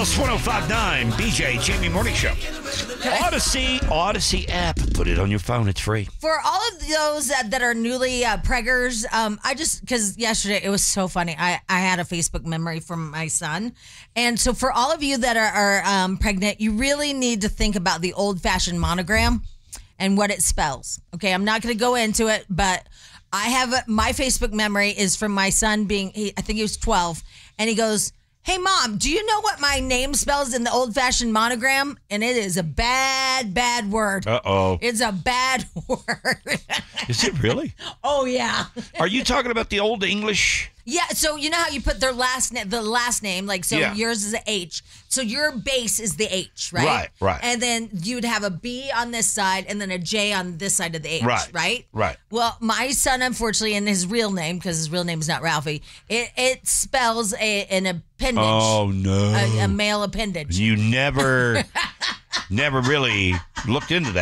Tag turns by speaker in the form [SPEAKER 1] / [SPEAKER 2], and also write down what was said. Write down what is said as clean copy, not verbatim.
[SPEAKER 1] Alice 105.9, BJ, Jamie Morning Show. Odyssey app. Put it on your phone. It's free.
[SPEAKER 2] For all of those that are newly preggers, because yesterday it was so funny. I had a Facebook memory from my son. And so for all of you that are pregnant, you really need to think about the old-fashioned monogram and what it spells. Okay, I'm not going to go into it, but I have my Facebook memory is from my son I think he was 12, and he goes, "Hey, Mom, do you know what my name spells in the old-fashioned monogram?" And it is a bad, bad word.
[SPEAKER 1] Uh-oh.
[SPEAKER 2] It's a bad word.
[SPEAKER 1] Is it really?
[SPEAKER 2] Oh, yeah.
[SPEAKER 1] Are you talking about the Old English?
[SPEAKER 2] Yeah, so you know how you put the last name, like, so yours is an H. So your base is the H, right?
[SPEAKER 1] Right.
[SPEAKER 2] And then you'd have a B on this side and then a J on this side of the H, right?
[SPEAKER 1] Right.
[SPEAKER 2] Well, my son, unfortunately, in his real name, because his real name is not Ralphie, it spells an appendage.
[SPEAKER 1] Oh, no.
[SPEAKER 2] A male appendage.
[SPEAKER 1] You never really looked into that.